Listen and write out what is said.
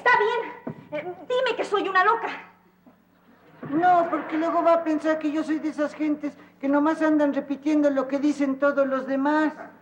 Está bien. Dime que soy una loca. No, porque luego va a pensar que yo soy de esas gentes que nomás andan repitiendo lo que dicen todos los demás.